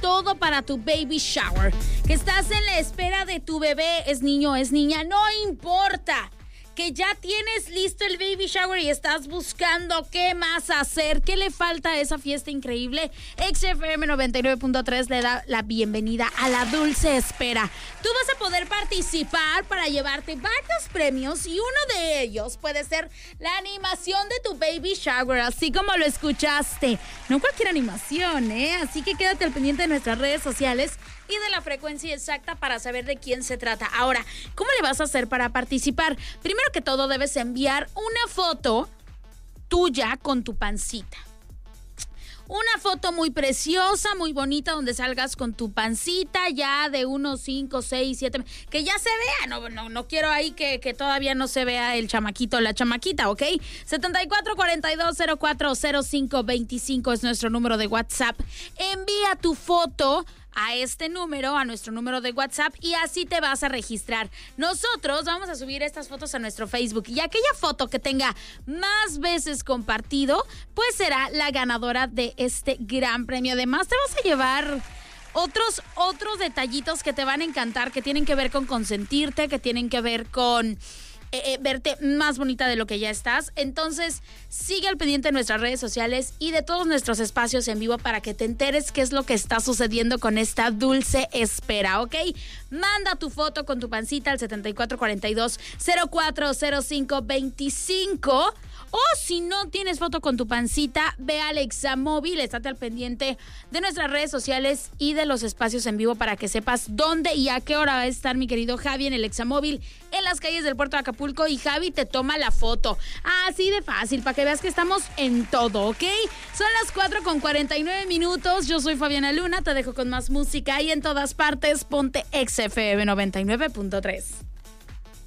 todo para tu baby shower. Que estás en la espera de tu bebé, es niño, es niña, no importa. Que ya tienes listo el baby shower y estás buscando qué más hacer, qué le falta a esa fiesta increíble. XFM 99.3 le da la bienvenida a la dulce espera. Tú vas a poder participar para llevarte varios premios y uno de ellos puede ser la animación de tu baby shower, así como lo escuchaste. No cualquier animación, así que quédate al pendiente de nuestras redes sociales y de la frecuencia exacta para saber de quién se trata. Ahora, ¿cómo le vas a hacer para participar? Primero que todo, debes enviar una foto tuya con tu pancita. Una foto muy preciosa, muy bonita, donde salgas con tu pancita ya de unos 5, 6, 7... Que ya se vea, no quiero ahí que todavía no se vea el chamaquito o la chamaquita, ¿ok? 7442040525 es nuestro número de WhatsApp. Envía tu foto a este número, a nuestro número de WhatsApp, y así te vas a registrar. Nosotros vamos a subir estas fotos a nuestro Facebook y aquella foto que tenga más veces compartido, pues será la ganadora de este gran premio. Además, te vas a llevar otros detallitos que te van a encantar, que tienen que ver con consentirte, que tienen que ver con verte más bonita de lo que ya estás. Entonces, sigue al pendiente de nuestras redes sociales y de todos nuestros espacios en vivo para que te enteres qué es lo que está sucediendo con esta dulce espera, ¿ok? Manda tu foto con tu pancita al 7442040525. O si no tienes foto con tu pancita, ve a Alexa Móvil, estate al pendiente de nuestras redes sociales y de los espacios en vivo para que sepas dónde y a qué hora va a estar mi querido Javi en el Alexa Móvil en las calles del puerto de Acapulco, y Javi te toma la foto. Así de fácil, para que veas que estamos en todo, ¿ok? Son las 4:49. Yo soy Fabiana Luna, te dejo con más música y en todas partes ponte XFM 99.3.